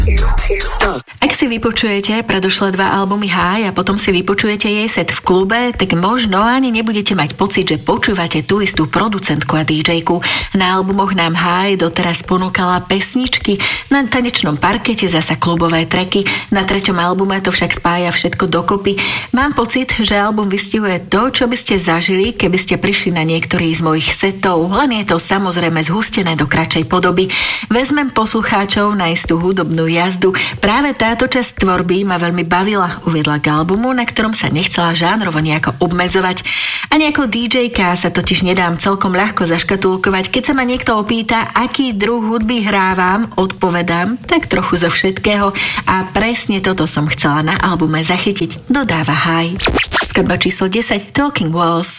Ak si vypočujete predošlé 2 albumy High a potom si vypočujete jej set v klube, tak možno ani nebudete mať pocit, že počúvate tú istú producentku a DJ-ku. Na albumoch nám High doteraz ponúkala pesničky, na tanečnom parkete zasa klubové tracky, na 3. albume to však spája všetko dokopy. Mám pocit, že album vystihuje to, čo by ste zažili, keby ste prišli na niektorý z mojich setov, len je to samozrejme zhustené do kratšej podoby. Vezmem poslucháčov na istú hudobnú jazdu. Práve táto časť tvorby ma veľmi bavila, uviedla k albumu, na ktorom sa nechcela žánrovo nejako obmedzovať. Ani ako DJ-ka sa totiž nedám celkom ľahko zaškatulkovať. Keď sa ma niekto opýta, aký druh hudby hrávam, odpovedám tak trochu zo všetkého a presne toto som chcela na albume zachytiť, dodáva High. Skladba číslo 10, Talking Walls.